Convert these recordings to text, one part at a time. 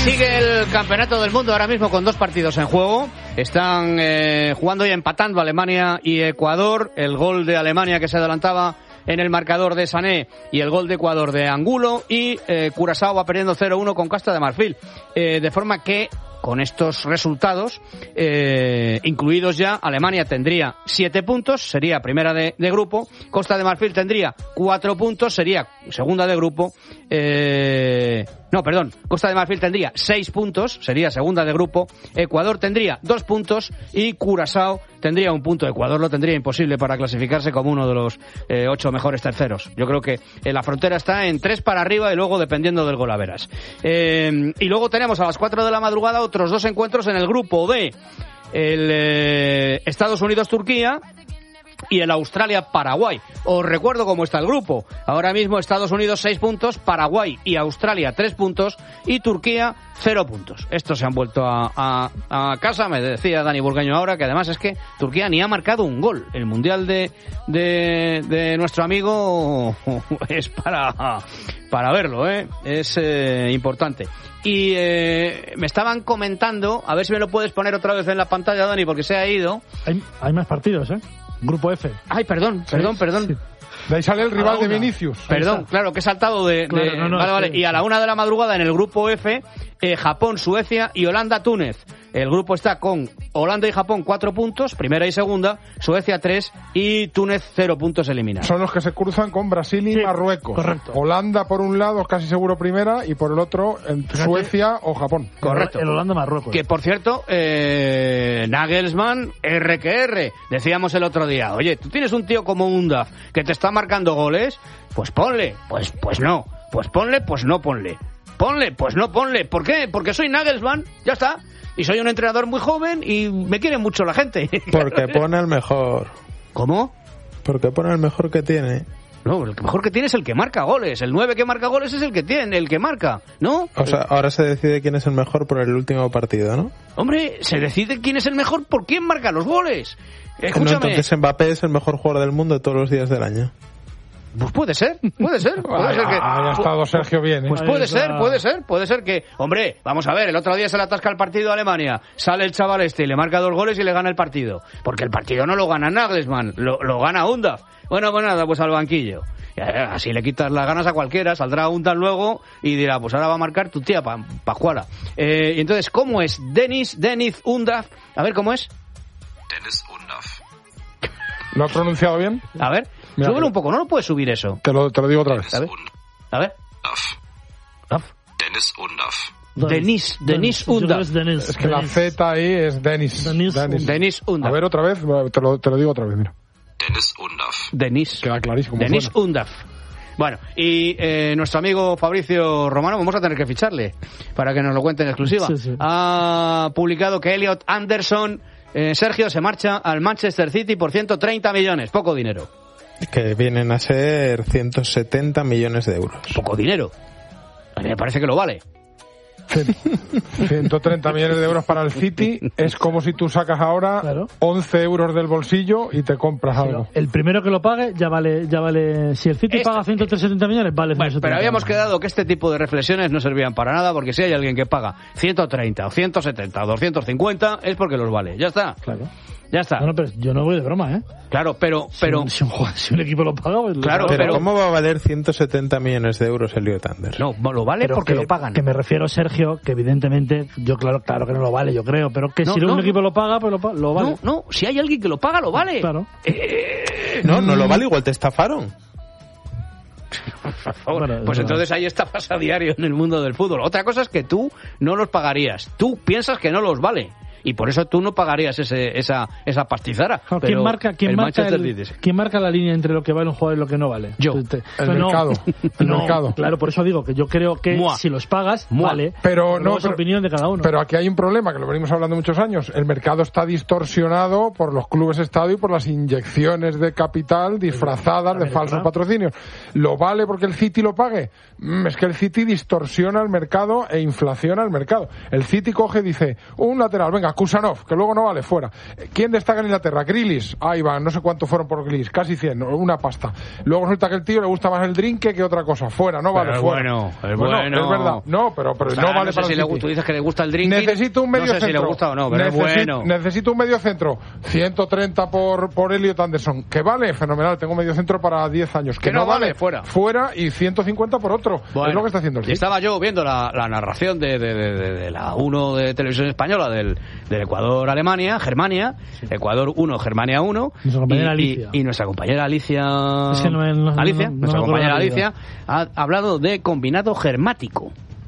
Sigue el campeonato del mundo ahora mismo con 2 partidos en juego. Están jugando y empatando Alemania y Ecuador. El gol de Alemania que se adelantaba en el marcador de Sané y el gol de Ecuador de Angulo. Y Curazao va perdiendo 0-1 con Costa de Marfil. De forma que con estos resultados, incluidos ya, Alemania tendría 7 puntos, sería primera de grupo. Costa de Marfil tendría 4 puntos, sería segunda de grupo. Costa de Marfil tendría 6 puntos, sería segunda de grupo. Ecuador tendría 2 puntos y Curazao tendría 1 punto. Ecuador lo tendría imposible para clasificarse como uno de los 8 mejores terceros. Yo creo que la frontera está en 3 para arriba y luego dependiendo del golaveras. Y luego tenemos a las 4 de la madrugada otros 2 encuentros en el grupo de el Estados Unidos-Turquía y el Australia-Paraguay. Os recuerdo cómo está el grupo. Ahora mismo Estados Unidos 6 puntos, Paraguay y Australia 3 puntos y Turquía 0 puntos. Estos se han vuelto a casa, me decía Dani Burgaño ahora, que además es que Turquía ni ha marcado un gol. El Mundial de nuestro amigo es para verlo, es importante. Y me estaban comentando, a ver si me lo puedes poner otra vez en la pantalla, Dani, porque se ha ido. Hay más partidos, Grupo F. Ay, perdón. Sí. De ahí sale el rival de Vinicius. Perdón, claro, que he saltado de... Vale. Y a la 1 de la madrugada en el grupo F, Japón, Suecia y Holanda, Túnez. El grupo está con Holanda y Japón 4 puntos, primera y segunda, Suecia 3 y Túnez 0 puntos eliminados. Son los que se cruzan con Brasil y Marruecos. Correcto. Holanda por un lado casi seguro primera y por el otro Suecia o Japón. Correcto. El Holanda-Marruecos. Que por cierto, Nagelsmann, R. Decíamos el otro día, oye, tú tienes un tío como Undav que te está marcando goles, pues ponle. Pues no. Pues ponle, pues no ponle. Ponle, pues no ponle. ¿Por qué? Porque soy Nagelsmann, ya está. Y soy un entrenador muy joven y me quiere mucho la gente. Porque pone el mejor. ¿Cómo? Porque pone el mejor que tiene. No, el mejor que tiene es el que marca goles. El 9 que marca goles es el que marca, ¿no? O sea, ahora se decide quién es el mejor por el último partido, ¿no? Hombre, se decide quién es el mejor por quién marca los goles. Escúchame. No, entonces Mbappé es el mejor jugador del mundo todos los días del año. Pues puede ser que... Ha estado Sergio bien, Pues puede ser que... Hombre, vamos a ver, el otro día se le atasca el partido a Alemania, sale el chaval y le marca 2 goles y le gana el partido. Porque el partido no lo gana Nagelsmann, lo gana Undav. Bueno, pues nada, pues al banquillo. Así le quitas las ganas a cualquiera, saldrá Undav luego y dirá, pues ahora va a marcar tu tía pa' jugarla. Y entonces, ¿cómo es? Deniz Undav. A ver, ¿cómo es? Deniz Undav. ¿Lo has pronunciado bien? A ver. Mira, súbelo un poco, no lo puedes subir eso. Te lo digo otra vez. A ver. Deniz Undav. Deniz Undav. Es que la Z ahí es Deniz Undav. A ver otra vez, te lo digo otra vez, mira. Deniz Undav. Deniz. Queda clarísimo. Deniz Undav. Bueno, y nuestro amigo Fabricio Romano, vamos a tener que ficharle para que nos lo cuente en exclusiva. Sí. Ha publicado que Elliot Anderson, Sergio, se marcha al Manchester City por 130 millones. Poco dinero. Que vienen a ser 170 millones de euros. Poco dinero. A mí me parece que lo vale. 130 millones de euros para el City es como si tú sacas ahora 11 euros del bolsillo y te compras algo. El primero que lo pague ya vale. Si el City paga 170 millones, vale 170. Pero habíamos quedado que este tipo de reflexiones no servían para nada, porque si hay alguien que paga 130 o 170 o 250 es porque los vale. Ya está. Claro. Ya está. Bueno, pero yo no voy de broma, Claro, pero... Si un equipo lo paga... Pues claro, pero ¿cómo va a valer 170 millones de euros el Elliot Anderson? No, lo vale porque lo pagan. Que me refiero, Sergio, que evidentemente, yo claro que no lo vale, yo creo, pero que si un equipo lo paga, pues lo vale. No, si hay alguien que lo paga, lo vale. Claro. No lo vale, igual te estafaron. Por favor. Pues entonces hay estafas a diario en el mundo del fútbol. Otra cosa es que tú no los pagarías. Tú piensas que no los vale. Y por eso tú no pagarías esa pastizara. ¿Quién marca la línea entre lo que vale un jugador y lo que no vale? Yo. El mercado. Claro, por eso digo que yo creo que si los pagas, vale. Pero no es opinión de cada uno. Pero aquí hay un problema, que lo venimos hablando muchos años. El mercado está distorsionado por los clubes estado y por las inyecciones de capital disfrazadas de falsos patrocinios. ¿Lo vale porque el City lo pague? Es que el City distorsiona el mercado e inflaciona el mercado. El City coge y dice, un lateral, venga, Kusanov, que luego no vale, fuera. ¿Quién destaca en Inglaterra? Grealish. Ahí va, no sé cuánto fueron por Grealish, casi 100, una pasta. Luego resulta que el tío le gusta más el drink que otra cosa. Fuera, no vale, fuera. Bueno. Es verdad. No, pero o sea, no vale no sé para si el le City. tú dices que le gusta el drink. Necesito un medio centro. No sé si le gusta o no, pero es bueno. Necesito un medio centro. 130 por Elliot Anderson. Que vale, fenomenal. Tengo medio centro para 10 años. Que no vale, fuera. Fuera y 150 por otro. Bueno, es lo que está haciendo el City. Estaba yo viendo la narración de la 1 de Televisión Española del Ecuador-Alemania, Germania. Ecuador 1, Germania 1. Nuestra compañera Alicia. Y nuestra compañera Alicia. Es que nuestra compañera Alicia ha hablado de combinado germático.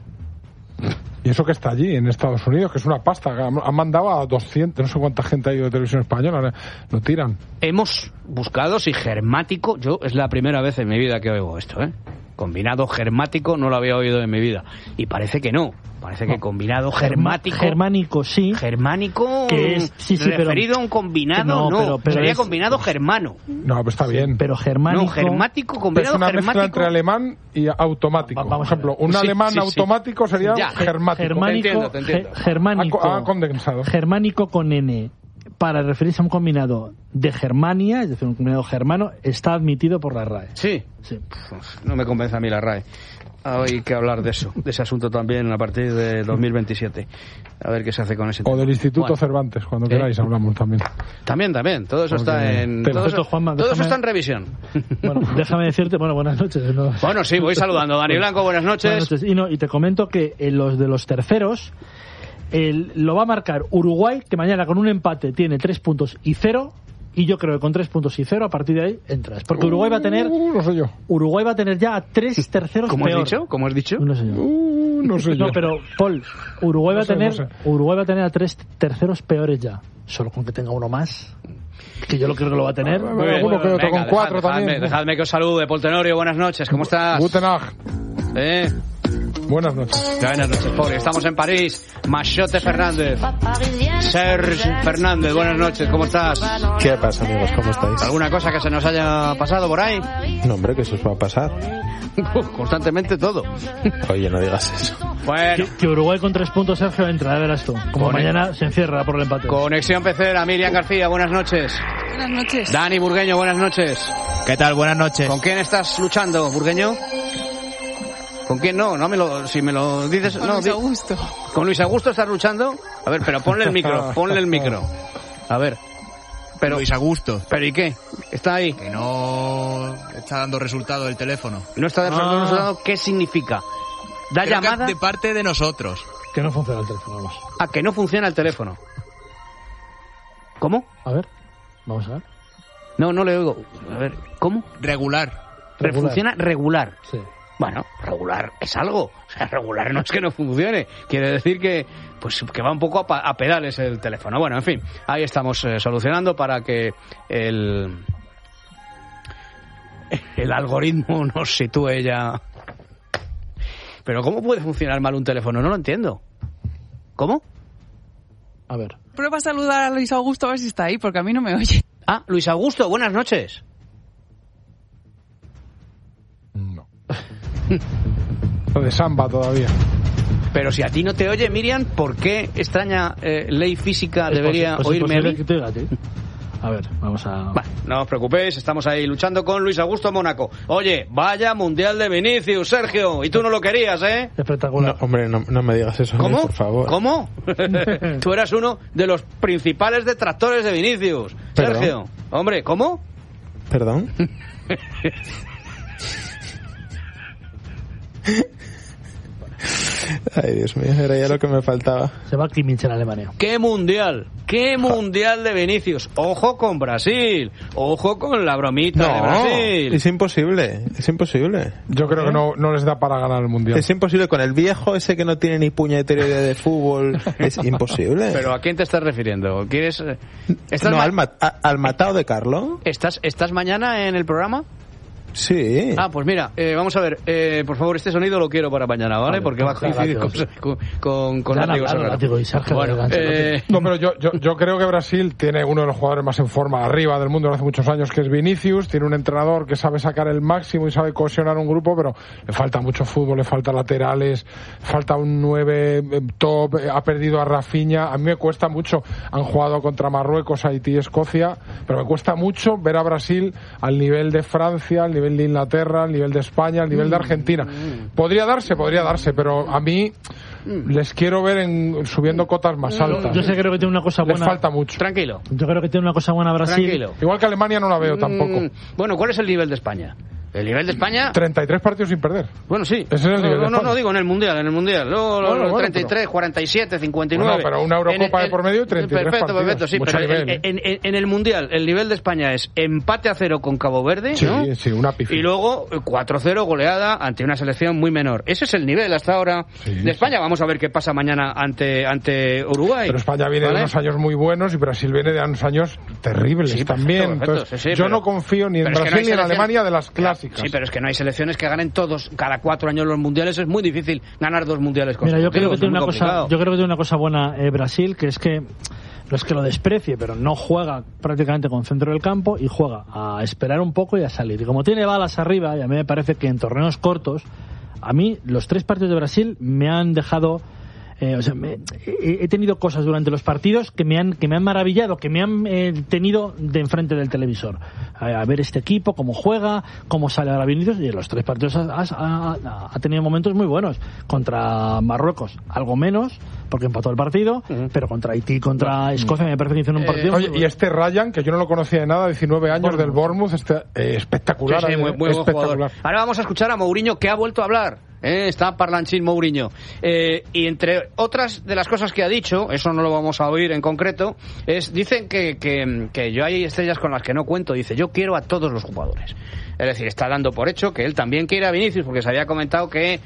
Y eso que está allí, en Estados Unidos, que es una pasta. Han mandado a 200, no sé cuánta gente ha ido de Televisión Española, lo tiran. Hemos buscado si germático, yo es la primera vez en mi vida que oigo esto, Combinado germático no lo había oído en mi vida. Y parece que no. Parece que combinado germático... Germánico, sí. Germánico... Que es, sí, referido pero, a un combinado, no. Pero sería es, combinado germano. No, pero está bien. Pero germánico... No, germático, combinado es una germático... mezcla entre alemán y automático. Por ejemplo, un alemán automático sería germático. Germánico, te entiendo. Germánico... condensado. Germánico con N. Para referirse a un combinado de Germania, es decir, un combinado germano, está admitido por la RAE. Sí. No me convence a mí la RAE. Hay que hablar de ese asunto también a partir de 2027. A ver qué se hace con ese tema. O del Instituto Cervantes, cuando queráis hablamos también. También. Todo eso está en... Todo eso está en revisión. Bueno, déjame decirte... Bueno, buenas noches. ¿No? Bueno, sí, voy saludando. Dani Blanco, buenas noches. Y te comento que en los de los terceros... lo va a marcar Uruguay, que mañana con un empate tiene 3 puntos y 0, y yo creo que con 3 puntos y 0 a partir de ahí entras, porque Uruguay va a tener no sé yo. Uruguay va a tener ya a 3 terceros peor. ¿Cómo has dicho? No sé yo. No sé yo. No, pero Paul, Uruguay va a tener a 3 terceros peores ya, solo con que tenga uno más, que yo lo creo que lo va a tener. Uno que otro con 4 también. Dejadme que os salude. Paul Tenorio, buenas noches, ¿cómo estás? Guten Tag. Buenas noches. Buenas noches, Paul. Estamos en París. Machote Fernández. Serge Fernández, buenas noches, ¿cómo estás? ¿Qué pasa, amigos? ¿Cómo estáis? ¿Alguna cosa que se nos haya pasado por ahí? No, hombre, que eso os va a pasar. Constantemente todo. Oye, no digas eso. Bueno. Que Uruguay con 3 puntos, Sergio, entra, ya verás tú. Como mañana se encierra por el empate. Conexión Pecera, Miriam García, buenas noches. Buenas noches. Dani Burgueño, buenas noches. ¿Qué tal? Buenas noches. ¿Con quién estás luchando, Burgueño? ¿Con quién no? Si me lo dices... Con Luis Augusto. ¿Con Luis Augusto estás luchando? A ver, pero ponle el micro. A ver. Pero, Luis Augusto. ¿Pero y qué? ¿Está ahí? Que no está dando resultado el teléfono. ¿No está dando resultado? ¿Qué significa? ¿Da Creo llamada? que de parte de nosotros. Que no funciona el teléfono, vamos. Ah, que no funciona el teléfono. ¿Cómo? A ver, vamos a ver. No le oigo. A ver, ¿cómo? Regular. Funciona regular. Sí. Bueno, regular es algo. O sea, regular no es que no funcione. Quiere decir que va un poco a pedales el teléfono. Bueno, en fin, ahí estamos solucionando para que el algoritmo nos sitúe ya. Pero ¿cómo puede funcionar mal un teléfono? No lo entiendo. ¿Cómo? A ver. Prueba a saludar a Luis Augusto a ver si está ahí, porque a mí no me oye. Ah, Luis Augusto, buenas noches. No. Lo de samba todavía. Pero si a ti no te oye, Miriam, ¿por qué extraña ley física debería oírme a mí? Que te oiga a ti. A ver, vamos a... Bueno, no os preocupéis, estamos ahí luchando con Luis Augusto Mónaco. Oye, vaya Mundial de Vinicius, Sergio, y tú no lo querías, ¿eh? Espectacular. No, hombre, no me digas eso, ¿Cómo? Por favor. ¿Cómo? Tú eras uno de los principales detractores de Vinicius. ¿Perdón? Sergio, hombre, ¿cómo? ¿Perdón? Ay, Dios mío, era ya lo que me faltaba. Se va a Kimmich en Alemania. ¡Qué mundial! ¡Qué mundial de Vinicius! ¡Ojo con Brasil! ¡Ojo con la bromita de Brasil! Es imposible. Yo creo que no les da para ganar el Mundial. Es imposible con el viejo ese que no tiene ni puñetera idea de fútbol. Es imposible. ¿Pero a quién te estás refiriendo? ¿Quieres...? No, al matado de Carlo. ¿Estás mañana en el programa? Sí. Ah, pues mira, vamos a ver, por favor, este sonido lo quiero para mañana, ¿vale? Porque va a coincidir con Látigo Serrano. Bueno, no, pero yo creo que Brasil tiene uno de los jugadores más en forma arriba del mundo hace muchos años, que es Vinicius. Tiene un entrenador que sabe sacar el máximo y sabe cohesionar un grupo, pero le falta mucho fútbol, le falta laterales, falta un 9 top, ha perdido a Rafinha. A mí me cuesta mucho. Han jugado contra Marruecos, Haití, Escocia, pero me cuesta mucho ver a Brasil al nivel de Francia, al nivel de Inglaterra, al nivel de España, al nivel de Argentina. Podría darse, pero a mí les quiero ver subiendo cotas más altas. Yo creo que tiene una cosa buena. Les falta mucho. Tranquilo. Yo creo que tiene una cosa buena Brasil. Tranquilo. Igual que Alemania no la veo tampoco. Bueno, ¿cuál es el nivel de España? El nivel de España... 33 partidos sin perder. Bueno, sí. Ese es el nivel de España. No, digo en el Mundial. Bueno, 33, pero... 47, 59... Bueno, pero una Eurocopa de por medio y 33 partidos. Perfecto, sí. Mucho pero nivel. En el Mundial, el nivel de España es empate a 0 con Cabo Verde, sí, ¿no? Sí, una pifia. Y luego 4-0 goleada ante una selección muy menor. Ese es el nivel hasta ahora de España. Vamos a ver qué pasa mañana ante Uruguay. Pero España viene de unos años muy buenos y Brasil viene de unos años terribles también. Perfecto, entonces, yo no confío ni en Brasil ni en Alemania de las clásicas. Sí, pero es que no hay selecciones que ganen todos cada 4 años los mundiales. Es muy difícil ganar 2 mundiales consecutivos. Mira, yo creo que tiene una cosa buena Brasil, que es que no es que lo desprecie, pero no juega prácticamente con centro del campo y juega a esperar un poco y a salir. Y como tiene balas arriba, y a mí me parece que en torneos cortos, a mí los 3 partidos de Brasil me han dejado... he tenido cosas durante los partidos que me han maravillado, que me han tenido de enfrente del televisor, a ver este equipo, cómo juega, cómo sale ahora Vinicius, y en los 3 partidos ha tenido momentos muy buenos. Contra Marruecos algo menos porque empató el partido, pero contra Haití, contra Escocia me parece que hicieron un partido y Ryan, que yo no lo conocía de nada, 19 años del Bournemouth, espectacular, sí, muy espectacular. Ahora vamos a escuchar a Mourinho, que ha vuelto a hablar. Está parlanchín Mourinho. Y entre otras de las cosas que ha dicho, eso no lo vamos a oír en concreto, dicen que yo hay estrellas con las que no cuento. Dice, yo quiero a todos los jugadores. Es decir, está dando por hecho que él también quiere a Vinicius, porque se había comentado que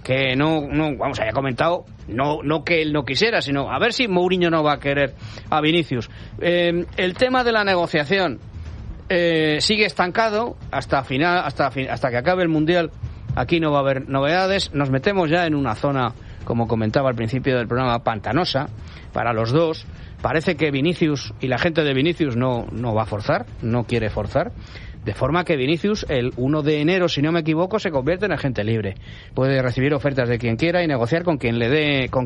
había comentado no que él no quisiera, sino a ver si Mourinho no va a querer a Vinicius. El tema de la negociación sigue estancado hasta que acabe el Mundial. Aquí no va a haber novedades. Nos metemos ya en una zona, como comentaba al principio del programa, pantanosa para los dos. Parece que Vinicius y la gente de Vinicius no va a forzar, no quiere forzar. De forma que Vinicius, el 1 de enero, si no me equivoco, se convierte en agente libre. Puede recibir ofertas de quien quiera y negociar con quien le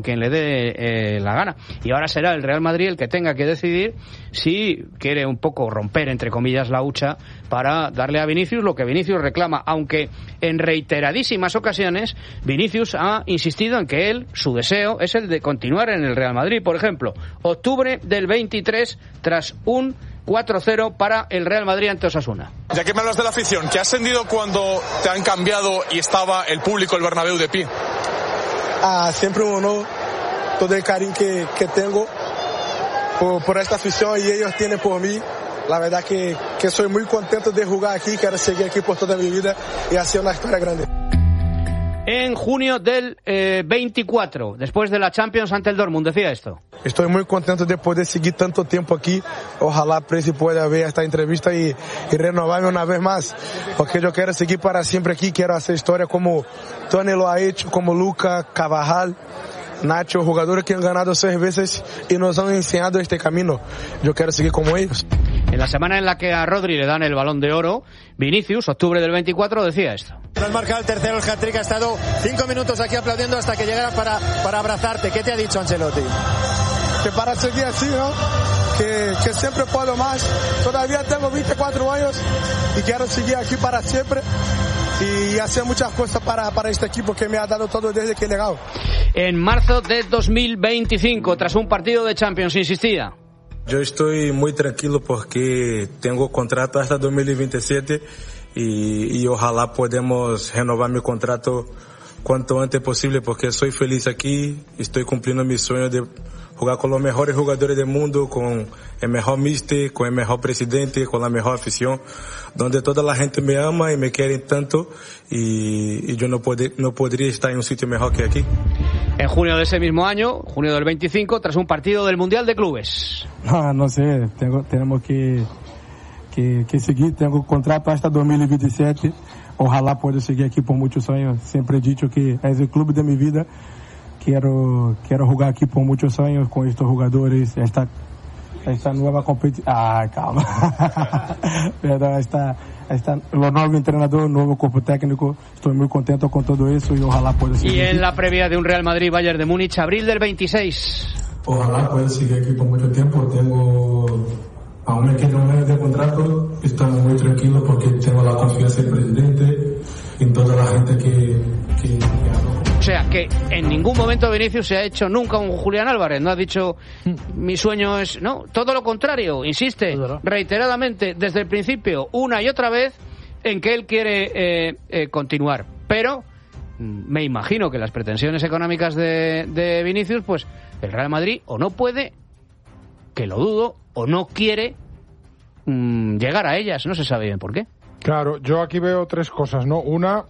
dé la gana. Y ahora será el Real Madrid el que tenga que decidir si quiere un poco romper, entre comillas, la hucha para darle a Vinicius lo que Vinicius reclama. Aunque en reiteradísimas ocasiones Vinicius ha insistido en que su deseo es el de continuar en el Real Madrid. Por ejemplo, octubre del 23, tras un 4-0 para el Real Madrid ante Osasuna. Ya que me hablas de la afición, ¿qué has sentido cuando te han cambiado y estaba el público, el Bernabéu, de pie? Siempre un honor, todo el cariño que tengo por esta afición y ellos tienen por mí. La verdad que soy muy contento de jugar aquí, quiero seguir aquí por toda mi vida y hacer una historia grande. En junio del 24, después de la Champions ante el Dortmund, decía esto. Estoy muy contento de poder seguir tanto tiempo aquí. Ojalá Presi pueda ver esta entrevista y renovarme una vez más, porque yo quiero seguir para siempre aquí, quiero hacer historia como Tony lo ha hecho, como Luca, Carvajal, Nacho, jugadores que han ganado 6 veces y nos han enseñado este camino. Yo quiero seguir como ellos. En la semana en la que a Rodri le dan el Balón de Oro, Vinicius, octubre del 24, decía esto. Nos marca el tercero, el hat-trick, ha estado 5 minutos aquí aplaudiendo hasta que llegara para abrazarte. ¿Qué te ha dicho Ancelotti? Que para seguir así, ¿no? Que siempre puedo más. Todavía tengo 24 años y quiero seguir aquí para siempre y hacer muchas cosas para este equipo que me ha dado todo desde que he llegado. En marzo de 2025, tras un partido de Champions, insistía. Yo estoy muy tranquilo porque tengo contrato hasta 2027 y ojalá podamos renovar mi contrato cuanto antes posible porque soy feliz aquí, estoy cumpliendo mi sueño de jugar con los mejores jugadores del mundo, con el mejor míster, con el mejor presidente, con la mejor afición, donde toda la gente me ama y me quiere tanto y yo no podría estar en un sitio mejor que aquí. En junio de ese mismo año, junio del 25, tras un partido del Mundial de Clubes. No sé, tenemos que que seguir. Tengo contrato hasta 2027. Ojalá pueda seguir aquí por muchos años. Siempre he dicho que es el club de mi vida. Quiero jugar aquí por muchos años con estos jugadores. Esta nueva competición. Calma. Perdón, lo nuevo entrenador, nuevo cuerpo técnico. Estoy muy contento con todo eso y ojalá pueda seguir. Y en aquí. la previa de un Real Madrid-Bayern de Múnich, abril del 26. Ojalá pueda seguir aquí por mucho tiempo. Aún me queda un año de contrato. Estamos muy tranquilos porque tengo la confianza del presidente y toda la gente que O sea, que en ningún momento Vinicius se ha hecho nunca un Julián Álvarez. No ha dicho, mi sueño es... No, todo lo contrario. Insiste reiteradamente desde el principio, una y otra vez, en que él quiere continuar. Pero me imagino que las pretensiones económicas de Vinicius, pues el Real Madrid o no puede, que lo dudo, o no quiere llegar a ellas. No se sabe bien por qué. Claro, yo aquí veo tres cosas, ¿no? Una,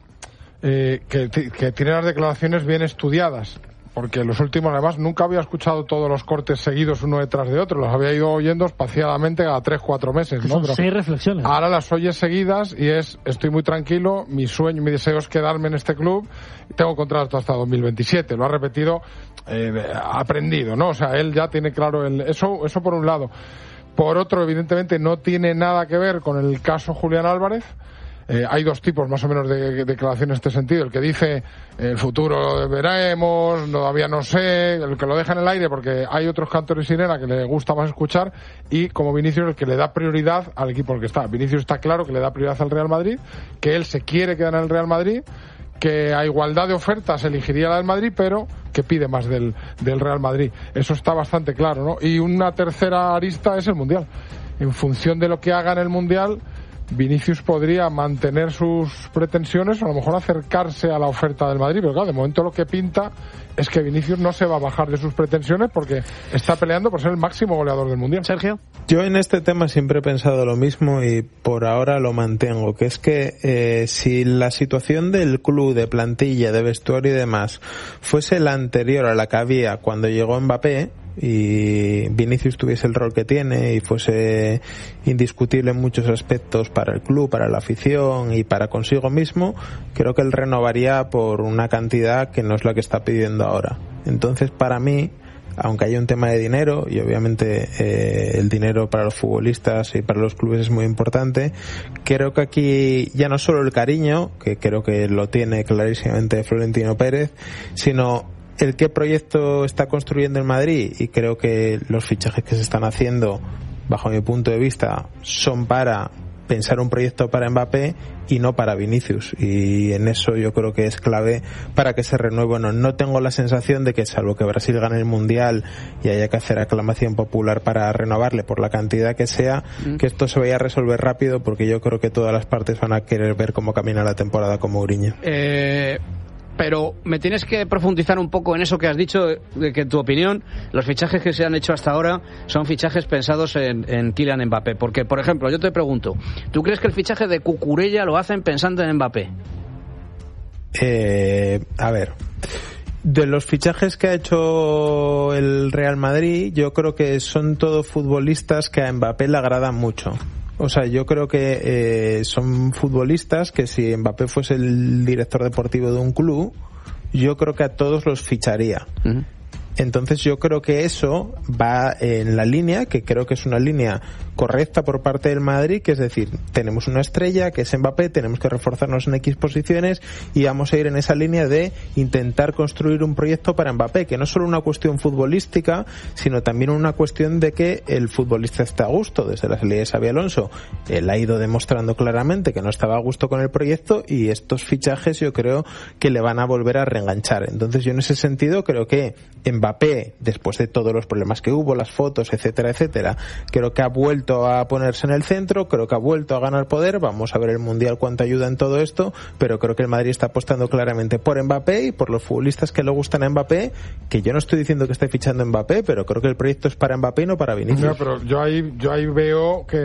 que tiene las declaraciones bien estudiadas, porque los últimos, además, nunca había escuchado todos los cortes seguidos uno detrás de otro, los había ido oyendo espaciadamente cada 3-4 meses, ¿no? Son 6 reflexiones. Ahora las oyes seguidas y estoy muy tranquilo, mi sueño, mi deseo es quedarme en este club, tengo contrato hasta 2027, lo ha repetido, aprendido, ¿no? O sea, él ya tiene claro eso por un lado. Por otro, evidentemente, no tiene nada que ver con el caso Julián Álvarez. Hay dos tipos más o menos de declaraciones en este sentido. El que dice el futuro veremos, todavía no sé, el que lo deja en el aire porque hay otros cantores de sirena que le gusta más escuchar, y como Vinicius el que le da prioridad al equipo en el que está. Vinicius está claro que le da prioridad al Real Madrid, que él se quiere quedar en el Real Madrid, que a igualdad de ofertas elegiría la del Madrid, pero que pide más del Real Madrid. Eso está bastante claro, ¿no? Y una tercera arista es el Mundial. En función de lo que haga en el Mundial, Vinicius podría mantener sus pretensiones o a lo mejor acercarse a la oferta del Madrid, pero claro, de momento lo que pinta es que Vinicius no se va a bajar de sus pretensiones porque está peleando por ser el máximo goleador del Mundial. Sergio. Yo en este tema siempre he pensado lo mismo y por ahora lo mantengo, que es que si la situación del club, de plantilla, de vestuario y demás fuese la anterior a la que había cuando llegó Mbappé, y Vinicius tuviese el rol que tiene y fuese indiscutible en muchos aspectos para el club, para la afición y para consigo mismo, creo que él renovaría por una cantidad que no es la que está pidiendo ahora. Entonces, para mí, aunque haya un tema de dinero, y obviamente el dinero para los futbolistas y para los clubes es muy importante, creo que aquí ya no solo el cariño, que creo que lo tiene clarísimamente Florentino Pérez, sino el qué proyecto está construyendo el Madrid, y creo que los fichajes que se están haciendo, bajo mi punto de vista, son para pensar un proyecto para Mbappé y no para Vinicius, y en eso yo creo que es clave para que se renueve o no. No tengo la sensación de que, salvo que Brasil gane el Mundial y haya que hacer aclamación popular para renovarle por la cantidad que sea, que esto se vaya a resolver rápido, porque yo creo que todas las partes van a querer ver cómo camina la temporada con Mourinho. Pero me tienes que profundizar un poco en eso que has dicho, de que en tu opinión los fichajes que se han hecho hasta ahora son fichajes pensados en Kylian Mbappé. Porque, por ejemplo, yo te pregunto, ¿tú crees que el fichaje de Cucurella lo hacen pensando en Mbappé? A ver, de los fichajes que ha hecho el Real Madrid, yo creo que son todos futbolistas que a Mbappé le agradan mucho. O sea, yo creo que son futbolistas que si Mbappé fuese el director deportivo de un club, yo creo que a todos los ficharía. Uh-huh. Entonces yo creo que eso va en la línea, que creo que es una línea correcta por parte del Madrid, que es decir, tenemos una estrella que es Mbappé, tenemos que reforzarnos en X posiciones y vamos a ir en esa línea de intentar construir un proyecto para Mbappé, que no es solo una cuestión futbolística, sino también una cuestión de que el futbolista esté a gusto. Desde la salida de Xabi Alonso, él ha ido demostrando claramente que no estaba a gusto con el proyecto, y estos fichajes yo creo que le van a volver a reenganchar. Entonces yo en ese sentido creo que Mbappé, después de todos los problemas que hubo, las fotos, etcétera, etcétera, creo que ha vuelto a ponerse en el centro, creo que ha vuelto a ganar poder. Vamos a ver el Mundial cuánto ayuda en todo esto, pero creo que el Madrid está apostando claramente por Mbappé y por los futbolistas que le gustan a Mbappé, que yo no estoy diciendo que esté fichando Mbappé, pero creo que el proyecto es para Mbappé y no para Vinicius. No, pero yo ahí veo que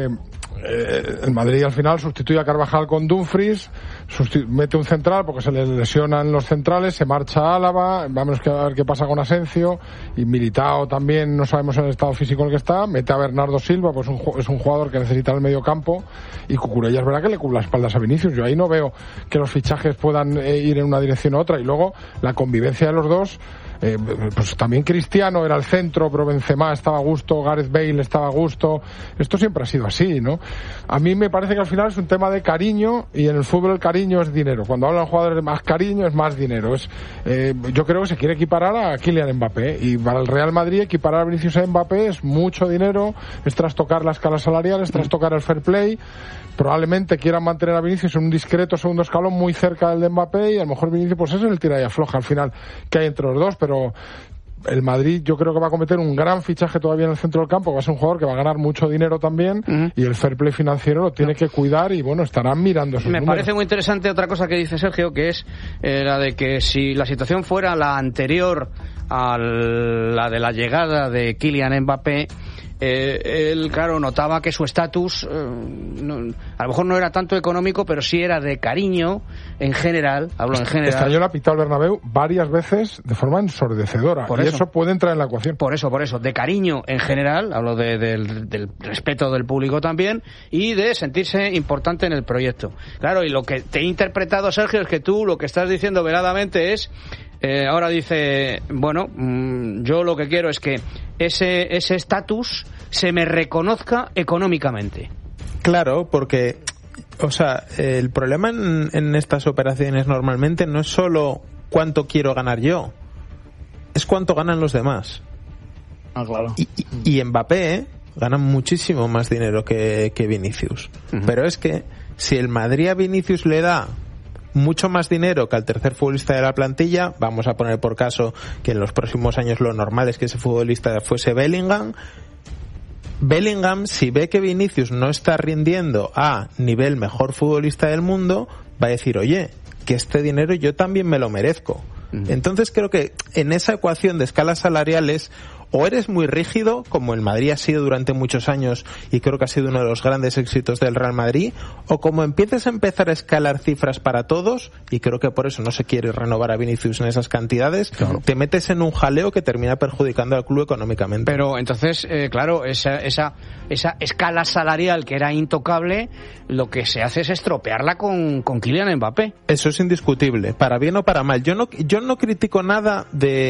el Madrid al final sustituye a Carvajal con Dumfries, mete un central porque se le lesionan los centrales, se marcha Álava, vamos a ver qué pasa con Asensio, y Militao también no sabemos en el estado físico en el que está, mete a Bernardo Silva, pues es un jugador que necesita el medio campo, y Cucurella es verdad que le cubre las espaldas a Vinicius. Yo ahí no veo que los fichajes puedan ir en una dirección u otra, y luego la convivencia de los dos. Pues también Cristiano era el centro, pero Benzema estaba a gusto, Gareth Bale estaba a gusto. Esto siempre ha sido así, ¿no? A mí me parece que al final es un tema de cariño, y en el fútbol el cariño es dinero. Cuando hablan jugadores de más cariño es más dinero. Yo creo que se quiere equiparar a Kylian Mbappé, y para el Real Madrid equiparar a Vinicius a Mbappé es mucho dinero, es trastocar la escala salarial, es trastocar el fair play. Probablemente quieran mantener a Vinicius en un discreto segundo escalón muy cerca del de Mbappé, y a lo mejor Vinicius pues es el tira y afloja al final que hay entre los dos, pero el Madrid yo creo que va a cometer un gran fichaje todavía en el centro del campo, va a ser un jugador que va a ganar mucho dinero también, y el fair play financiero lo tiene que cuidar, y bueno, estarán mirando sus números. Me parece muy interesante otra cosa que dice Sergio, que es la de que si la situación fuera la anterior a la de la llegada de Kylian Mbappé, él, claro, notaba que su estatus a lo mejor no era tanto económico, pero sí era de cariño en general, hablo en general. Este año le ha pitado el Bernabéu varias veces de forma ensordecedora, y eso puede entrar en la ecuación. Por eso, de cariño en general, hablo del respeto del público también, y de sentirse importante en el proyecto. Claro, y lo que te he interpretado, Sergio, es que tú lo que estás diciendo veladamente es... ahora dice, bueno, yo lo que quiero es que ese estatus se me reconozca económicamente. Claro, porque, o sea, el problema en estas operaciones normalmente no es solo cuánto quiero ganar yo, es cuánto ganan los demás. Ah, claro. Y Mbappé gana muchísimo más dinero que Vinicius. Pero es que si el Madrid a Vinicius le da mucho más dinero que al tercer futbolista de la plantilla, vamos a poner por caso que en los próximos años lo normal es que ese futbolista fuese Bellingham, si ve que Vinicius no está rindiendo a nivel mejor futbolista del mundo, va a decir, oye, que este dinero yo también me lo merezco. Entonces creo que en esa ecuación de escalas salariales o eres muy rígido, como el Madrid ha sido durante muchos años, y creo que ha sido uno de los grandes éxitos del Real Madrid, o como empiezas a empezar a escalar cifras para todos, y creo que por eso no se quiere renovar a Vinicius en esas cantidades, claro, te metes en un jaleo que termina perjudicando al club económicamente. Pero entonces, claro, esa escala salarial que era intocable, lo que se hace es estropearla con Kylian Mbappé. Eso es indiscutible, para bien o para mal. Yo no critico nada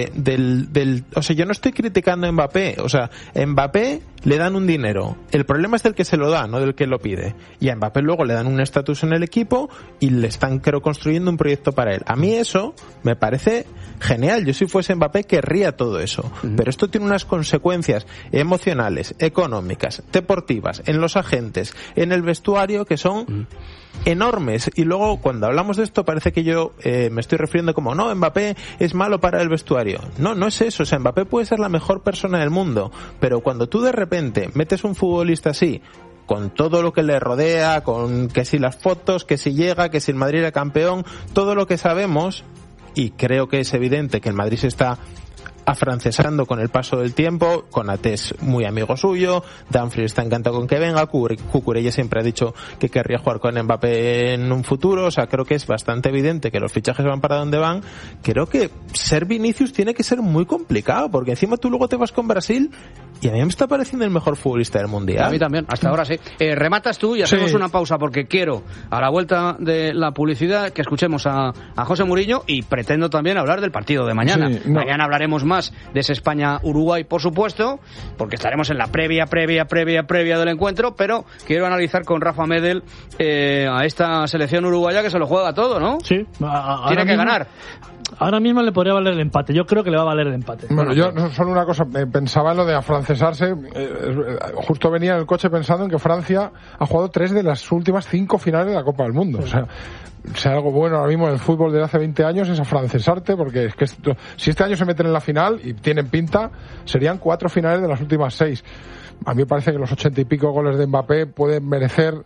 o sea, yo no estoy criticando a Mbappé. O sea, a Mbappé le dan un dinero. El problema es del que se lo da, no del que lo pide. Y a Mbappé luego le dan un estatus en el equipo y le están, creo, construyendo un proyecto para él. A mí eso me parece genial. Yo si fuese Mbappé querría todo eso. Pero esto tiene unas consecuencias emocionales, económicas, deportivas, en los agentes, en el vestuario, que son enormes. Y luego cuando hablamos de esto parece que yo me estoy refiriendo como, no, Mbappé es malo para el vestuario. No es eso. O sea, Mbappé puede ser la mejor persona del mundo, pero cuando tú de repente metes un futbolista así, con todo lo que le rodea, con que si las fotos, que si llega, que si el Madrid era campeón, todo lo que sabemos, y creo que es evidente que el Madrid se está afrancesando con el paso del tiempo. Konaté es muy amigo suyo, Dumfries está encantado con que venga, Cucurella siempre ha dicho que querría jugar con Mbappé en un futuro. O sea, creo que es bastante evidente que los fichajes van para donde van. Creo que ser Vinicius tiene que ser muy complicado, porque encima tú luego te vas con Brasil y a mí me está pareciendo el mejor futbolista del Mundial. A mí también, hasta ahora sí. Rematas tú y hacemos una pausa, porque quiero, a la vuelta de la publicidad, que escuchemos a José Mourinho, y pretendo también hablar del partido de mañana. Mañana hablaremos más de ese España-Uruguay, por supuesto, porque estaremos en la previa del encuentro, pero quiero analizar con Rafa Medel a esta selección uruguaya que se lo juega todo, ¿no? Sí. Tiene que ganar. Ahora mismo le podría valer el empate. Yo creo que le va a valer el empate. Bueno, yo solo una cosa, pensaba en lo de afrancesarse. Justo venía en el coche pensando en que Francia ha jugado 3 de las últimas 5 finales de la Copa del Mundo. Sí. O sea, algo bueno ahora mismo en el fútbol de hace 20 años es afrancesarte, porque es que si este año se meten en la final, y tienen pinta, serían 4 finales de las últimas 6. A mí me parece que los 80 y pico goles de Mbappé pueden merecer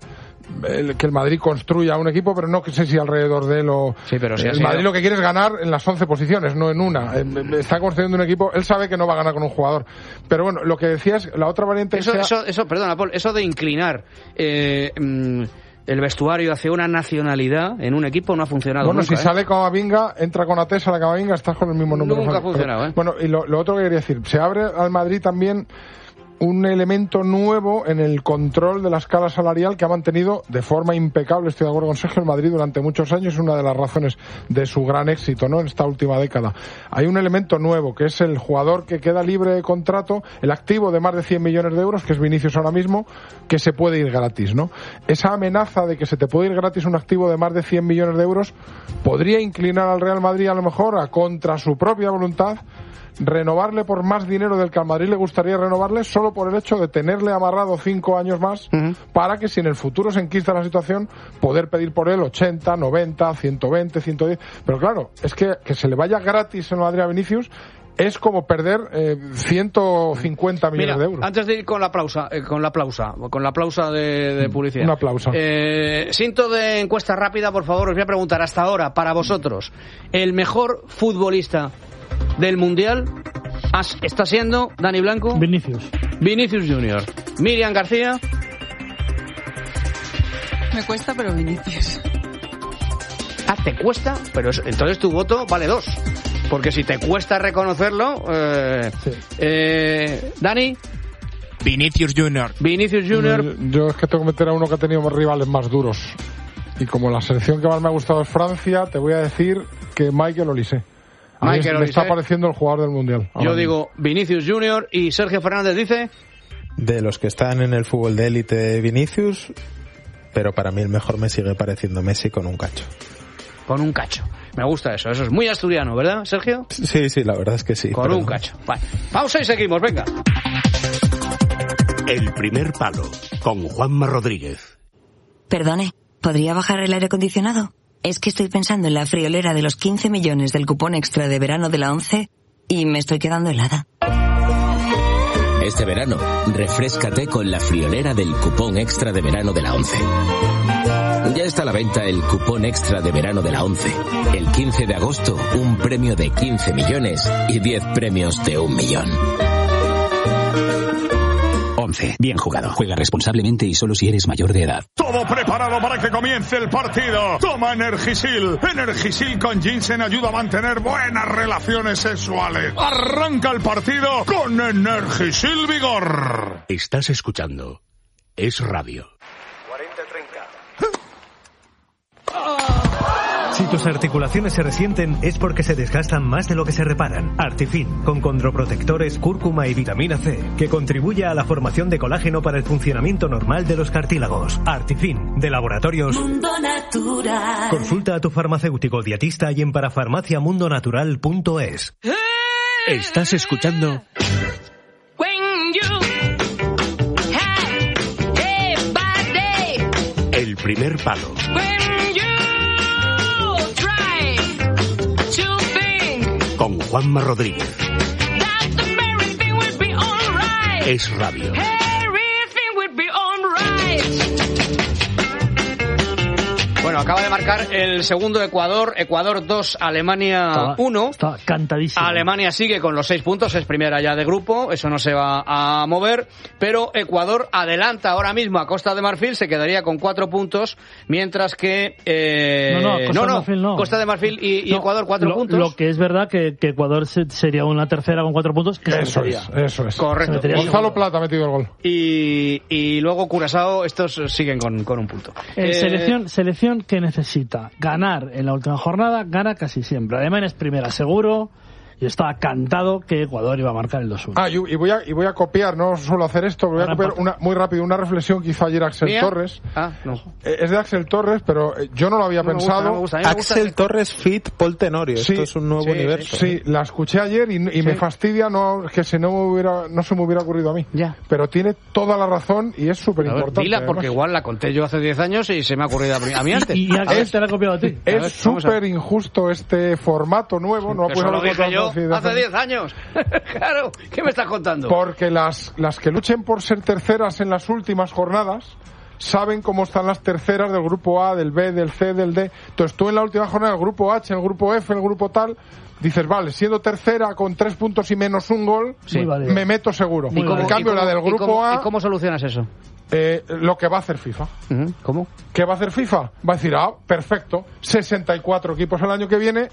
que el Madrid construya un equipo, pero no sé si alrededor de él o... Sí, pero si el Madrid lo que quiere es ganar en las 11 posiciones, no en una. Está construyendo un equipo, él sabe que no va a ganar con un jugador. Pero bueno, lo que decías, la otra variante... Perdona, Paul, eso de inclinar el vestuario hacia una nacionalidad en un equipo no ha funcionado bueno, nunca. Si sale Camavinga, entra con Atesa la Camavinga, estás con el mismo número. Nunca ha funcionado, Bueno, y lo otro que quería decir, se abre al Madrid también un elemento nuevo en el control de la escala salarial que ha mantenido de forma impecable, estoy de acuerdo con Sergio, el Madrid durante muchos años, es una de las razones de su gran éxito, ¿no?, en esta última década. Hay un elemento nuevo, que es el jugador que queda libre de contrato, el activo de más de 100 millones de euros, que es Vinicius ahora mismo, que se puede ir gratis, ¿no? Esa amenaza de que se te puede ir gratis un activo de más de 100 millones de euros podría inclinar al Real Madrid a lo mejor a, contra su propia voluntad, renovarle por más dinero del que al Madrid le gustaría renovarle, solo por el hecho de tenerle amarrado 5 años más, para que si en el futuro se enquista la situación, poder pedir por él 80, 90, 120, 110. Pero claro, es que se le vaya gratis en Madrid a Vinicius es como perder 150 millones de euros. Antes de ir con la aplausa de publicidad. Una aplausa. Cinto de encuesta rápida, por favor, os voy a preguntar hasta ahora, para vosotros, el mejor futbolista del Mundial está siendo Dani Blanco. Vinicius Junior. Miriam García. Me cuesta, pero Vinicius. ¿Te cuesta? Pero entonces tu voto vale 2. Porque si te cuesta reconocerlo... Dani. Vinicius Junior. Yo es que tengo que meter a uno que ha tenido rivales más duros. Y como la selección que más me ha gustado es Francia, te voy a decir que Michael Olise. Me está pareciendo el jugador del Mundial. Yo digo Vinicius Junior. Y Sergio Fernández dice... De los que están en el fútbol de élite, Vinicius, pero para mí el mejor me sigue pareciendo Messi con un cacho. Con un cacho. Me gusta eso. Eso es muy asturiano, ¿verdad, Sergio? Sí, la verdad es que sí. Con un cacho. Vale. Pausa y seguimos, venga. El primer palo, con Juanma Rodríguez. Perdone, ¿podría bajar el aire acondicionado? Es que estoy pensando en la friolera de los 15 millones del cupón extra de verano de la 11 y me estoy quedando helada. Este verano, refréscate con la friolera del cupón extra de verano de la 11. Ya está a la venta el cupón extra de verano de la 11. El 15 de agosto, un premio de 15 millones y 10 premios de 1 millón. 11. Bien jugado. Juega responsablemente y solo si eres mayor de edad. Todo preparado para que comience el partido. Toma Energisil. Energisil con ginseng ayuda a mantener buenas relaciones sexuales. Arranca el partido con Energisil Vigor. Estás escuchando Es Radio. Si tus articulaciones se resienten es porque se desgastan más de lo que se reparan. Artifin, con condroprotectores, cúrcuma y vitamina C, que contribuye a la formación de colágeno para el funcionamiento normal de los cartílagos. Artifin, de Laboratorios Mundo Natural. Consulta a tu farmacéutico dietista y en parafarmaciamundonatural.es. Estás escuchando El primer palo. Con Juanma Rodríguez. Es Radio. Bueno, acaba de marcar el segundo Ecuador 2, Alemania 1. Está cantadísimo. Alemania sigue con los 6 puntos, es primera ya de grupo, eso no se va a mover, pero Ecuador adelanta ahora mismo a Costa de Marfil, se quedaría con 4 puntos, mientras que... Costa de Marfil y Ecuador 4 puntos. Lo que es verdad que Ecuador sería una tercera con 4 puntos. Eso es. Correcto. Gonzalo Plata ha metido el gol. Y luego Curazao, estos siguen con un punto. Selección que necesita ganar en la última jornada, gana casi siempre. Alemania es primera, seguro. Y estaba cantado que Ecuador iba a marcar el 2-1. Y voy a copiar, no suelo hacer esto, voy a copiar muy rápido una reflexión que hizo ayer Axel Torres. Es de Axel Torres, pero yo no lo había pensado. Me gusta. Axel Torres fit Paul Tenorio. Esto es un nuevo universo. Sí, la escuché ayer y me fastidia que no se me hubiera ocurrido a mí. Ya. Pero tiene toda la razón y es súper importante. Dila, porque igual la conté yo hace 10 años y se me ha ocurrido a mí antes. Y Axel te la ha copiado a ti. Es súper injusto este formato nuevo. No lo dije yo hace 10 años. Claro, ¿qué me estás contando? Porque las que luchen por ser terceras en las últimas jornadas saben cómo están las terceras del grupo A, del B, del C, del D. Entonces tú en la última jornada, el grupo H, el grupo F, el grupo tal, dices, vale, siendo tercera con 3 puntos y menos un gol, me meto seguro. En cambio, la del grupo A... ¿Y cómo solucionas eso? Lo que va a hacer FIFA. ¿Cómo? ¿Qué va a hacer FIFA? Va a decir, perfecto, 64 equipos el año que viene,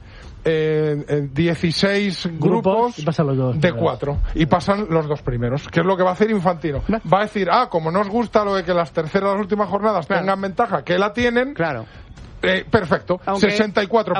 16 grupos de 4. Y pasan los 2 primeros, que es lo que va a hacer Infantino. Va a decir, como no os gusta lo de que las terceras, las últimas jornadas tengan ventaja, que la tienen, perfecto, 64